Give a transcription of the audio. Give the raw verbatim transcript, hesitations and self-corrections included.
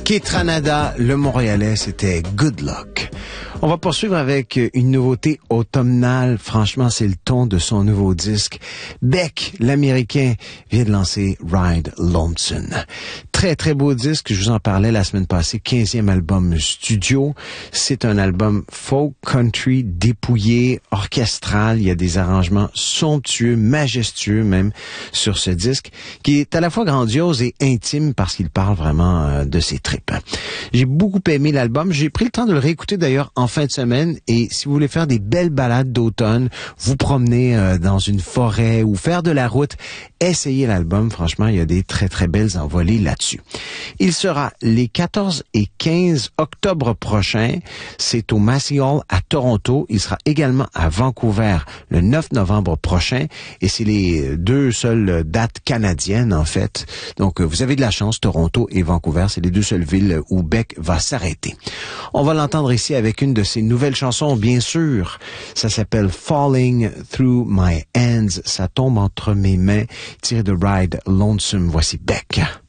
Kitranada, le Montréalais, c'était Good Luck. On va poursuivre avec une nouveauté automnale. Franchement, c'est le ton de son nouveau disque. Beck, l'Américain, vient de lancer Ride Lonesome. Très, très beau disque. Je vous en parlais la semaine passée. quinzième album studio. C'est un album folk country dépouillé, orchestral. Il y a des arrangements somptueux, majestueux même sur ce disque, qui est à la fois grandiose et intime parce qu'il parle vraiment euh, de ses tripes. J'ai beaucoup aimé l'album. J'ai pris le temps de le réécouter d'ailleurs en fin de semaine, et si vous voulez faire des belles balades d'automne, vous promener euh, dans une forêt ou faire de la route, essayez l'album. Franchement, il y a des très très belles envolées là-dessus. Il sera les quatorze et quinze octobre prochains. C'est au Massey Hall à Toronto. Il sera également à Vancouver le neuf novembre prochain, et c'est les deux seules dates canadiennes en fait. Donc vous avez de la chance, Toronto et Vancouver, c'est les deux seules villes où Beck va s'arrêter. On va l'entendre ici avec une de ses nouvelles chansons, bien sûr. Ça s'appelle Falling Through My Hands. Ça tombe entre mes mains, tiré de Ride Lonesome. Voici Beck.